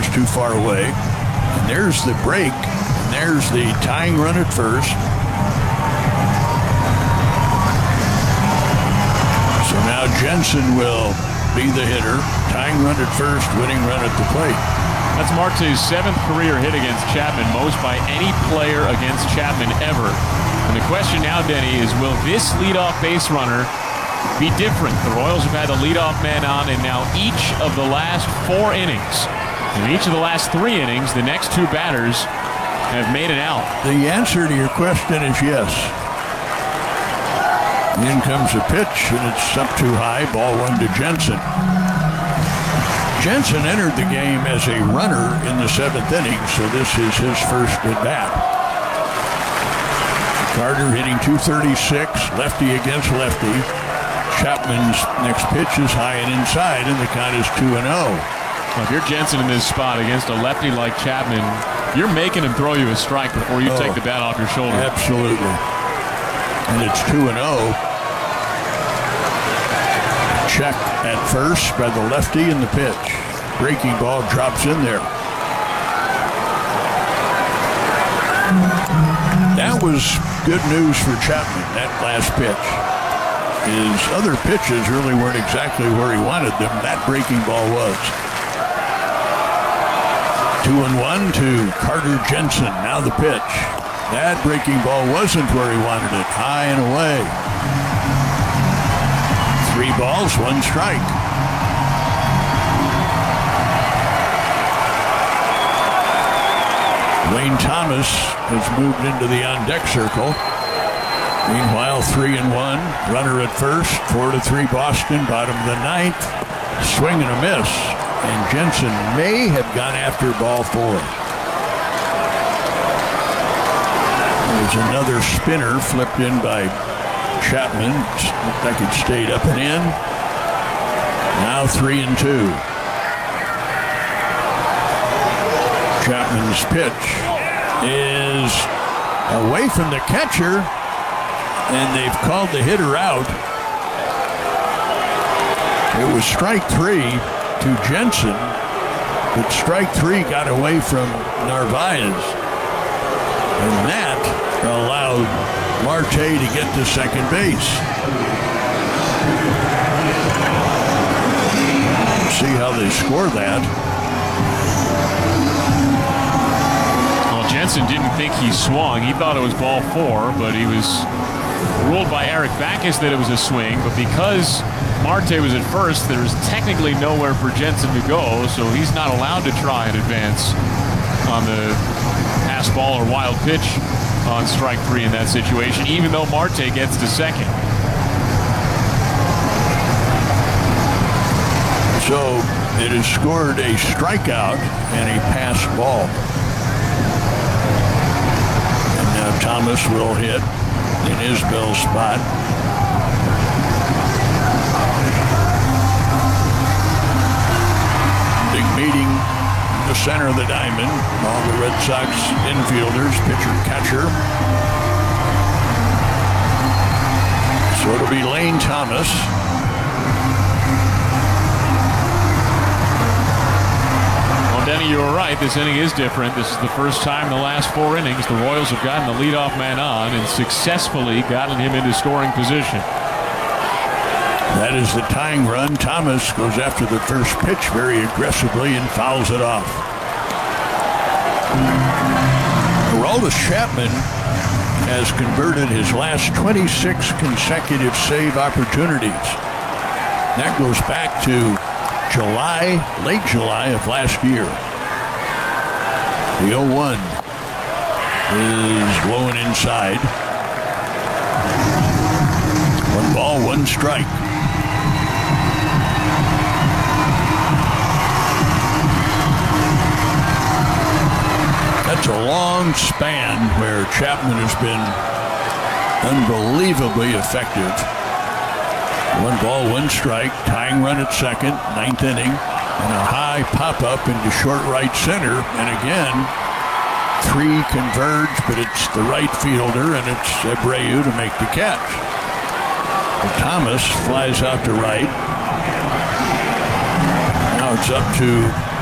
scores too far away. And there's the break. And there's the tying run at first. So now Jensen will be the hitter. Tying run at first, winning run at the plate. That's Marte's 7th career hit against Chapman, most by any player against Chapman ever. And the question now, Denny, is will this leadoff base runner be different? The Royals have had the leadoff man on, and now each of the last 4 innings, in each of the last 3 innings, the next 2 batters have made it out. The answer to your question is yes. In comes a pitch, and it's up too high. Ball 1 to Jensen. Jensen entered the game as a runner in the 7th inning, so this is his first at bat. Carter hitting .236, lefty against lefty. Chapman's next pitch is high and inside, and the count is 2-0. Well, if you're Jensen in this spot against a lefty like Chapman, you're making him throw you a strike before you take the bat off your shoulder. Absolutely. And it's 2-0. Check at first by the lefty in the pitch. Breaking ball drops in there. That was good news for Chapman, that last pitch. His other pitches really weren't exactly where he wanted them. That breaking ball was. 2-1 to Carter Jensen. Now the pitch. That breaking ball wasn't where he wanted it. High and away. 3 balls, 1 strike. Lane Thomas has moved into the on-deck circle. Meanwhile, 3-1. Runner at first. 4-3 Boston. Bottom of the 9th. Swing and a miss. And Jensen may have gone after ball 4. There's another spinner flipped in by Chapman. Looked like it stayed up and in. Now 3-2. Chapman's pitch is away from the catcher, and they've called the hitter out. It was strike 3 to Jensen, but strike 3 got away from Narvaez, and that allowed Marte to get to second base. See how they score that. Well, Jensen didn't think he swung. He thought it was ball 4, but he was ruled by Eric Backus that it was a swing. But because Marte was at first, there's technically nowhere for Jensen to go, so he's not allowed to try and advance on the pass ball or wild pitch on strike 3 in that situation, even though Marte gets to second. So it has scored a strikeout and a pass ball. And now Thomas will hit in Isbell's spot. Big meeting in the center of the diamond. All the Red Sox infielders, pitcher, catcher. So it'll be Lane Thomas. Denny, you were right. This inning is different. This is the first time in the last 4 innings the Royals have gotten the leadoff man on and successfully gotten him into scoring position. That is the tying run. Thomas goes after the first pitch very aggressively and fouls it off. Aroldis Chapman has converted his last 26 consecutive save opportunities. That goes back to late July of last year. The 0-1 is blowing inside. 1 ball, 1 strike. That's a long span where Chapman has been unbelievably effective. 1 ball, 1 strike, tying run at second, 9th inning, and a high pop-up into short right center. And again, 3 converge, but it's the right fielder, and it's Abreu to make the catch. Well, Thomas flies out to right. Now it's up to